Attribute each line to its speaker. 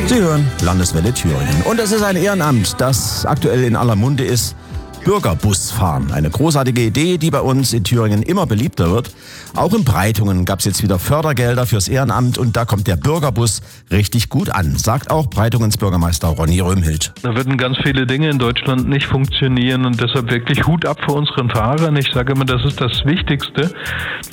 Speaker 1: Sie hören Landeswelle Thüringen. Und es ist ein Ehrenamt, das aktuell in aller Munde ist. Bürgerbusfahren. Eine großartige Idee, die bei uns in Thüringen immer beliebter wird. Auch in Breitungen gab es jetzt wieder Fördergelder fürs Ehrenamt und da kommt der Bürgerbus richtig gut an, sagt auch Breitungens Bürgermeister Ronny Röhmhild.
Speaker 2: Da würden ganz viele Dinge in Deutschland nicht funktionieren und deshalb wirklich Hut ab vor unseren Fahrern. Ich sage immer, das ist das Wichtigste.